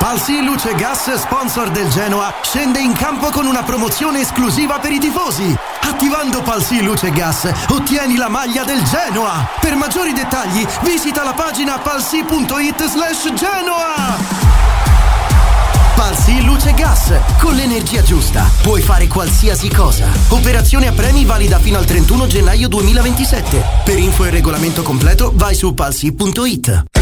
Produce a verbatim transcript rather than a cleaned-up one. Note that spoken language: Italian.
Palsi Luce Gas, sponsor del Genoa, scende in campo con una promozione esclusiva per i tifosi. Attivando Palsi Luce Gas ottieni la maglia del Genoa. Per maggiori dettagli visita la pagina palsi.it slash Genoa. Palsi Luce Gas, con l'energia giusta puoi fare qualsiasi cosa. Operazione a premi valida fino al trentuno gennaio duemilaventisette. Per info e regolamento completo vai su palsi punto it.